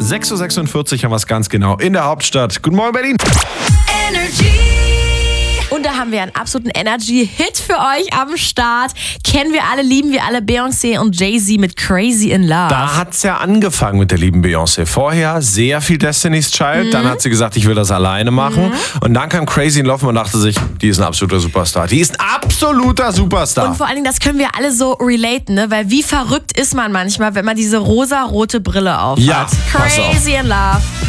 6.46 Uhr haben wir es ganz genau in der Hauptstadt. Guten Morgen, Berlin. Und da haben wir einen absoluten Energy-Hit für euch am Start. Kennen wir alle, lieben wir alle, Beyoncé und Jay-Z mit Crazy in Love. Da hat's ja angefangen mit der lieben Beyoncé. Vorher sehr viel Destiny's Child. Dann hat sie gesagt, ich will das alleine machen. Und dann kam Crazy in Love und man dachte sich, die ist ein absoluter Superstar. Die ist ein absoluter Superstar. Und vor allen Dingen, das können wir alle so relaten, ne? Weil wie verrückt ist man manchmal, wenn man diese rosa-rote Brille aufhat. Ja, pass auf. Crazy in Love.